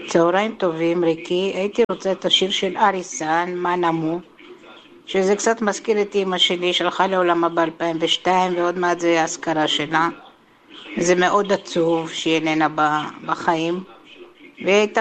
צהריים טובים, ריקי. הייתי רוצה את השיר של אריסן, מה נמו, שזה קצת מזכיר את אמא שלי, שלחה לעולמה ב-2002, ועוד מעט זה האזכרה שלה. זה מאוד עצוב שהיא איננה בחיים, והיא הייתה